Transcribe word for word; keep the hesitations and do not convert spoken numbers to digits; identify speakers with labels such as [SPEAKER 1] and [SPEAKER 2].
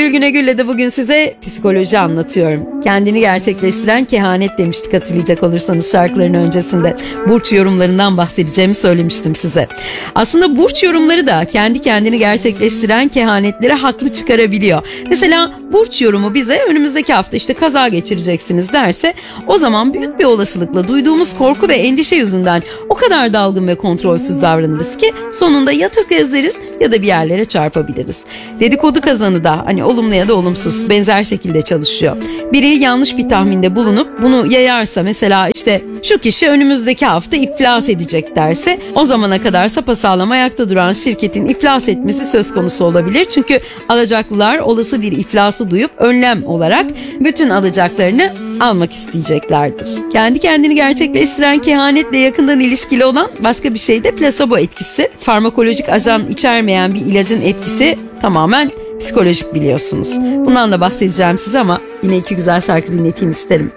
[SPEAKER 1] Nurgül Günegül'le de bugün size psikoloji anlatıyorum. Kendini gerçekleştiren kehanet demiştik hatırlayacak olursanız şarkıların öncesinde. Burç yorumlarından bahsedeceğimi söylemiştim size. Aslında burç yorumları da kendi kendini gerçekleştiren kehanetleri haklı çıkarabiliyor. Mesela burç yorumu bize önümüzdeki hafta işte kaza geçireceksiniz derse o zaman büyük bir olasılıkla duyduğumuz korku ve endişe yüzünden o kadar dalgın ve kontrolsüz davranırız ki sonunda ya tökezleriz ya da bir yerlere çarpabiliriz. Dedikodu kazanı da hani olumlu ya da olumsuz benzer şekilde çalışıyor. Biri yanlış bir tahminde bulunup bunu yayarsa mesela işte şu kişi önümüzdeki hafta iflas edecek derse o zamana kadar sapasağlam ayakta duran şirketin iflas etmesi söz konusu olabilir. Çünkü alacaklılar olası bir iflası duyup önlem olarak bütün alacaklarını almak isteyeceklerdir. Kendi kendini gerçekleştiren kehanetle yakından ilişkili olan başka bir şey de plasebo etkisi. Farmakolojik ajan içermeyen bir ilacın etkisi tamamen psikolojik biliyorsunuz. Bundan da bahsedeceğim size ama yine iki güzel şarkı dinleteyim isterim.